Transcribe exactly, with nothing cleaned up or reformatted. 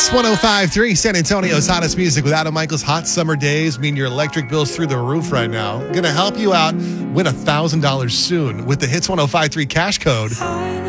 Hits one oh five point three, San Antonio's hottest music with Adam Michaels. Hot summer days mean your electric bill's through the roof right now. Going to help you out win one thousand dollars soon with the Hits one oh five point three cash code.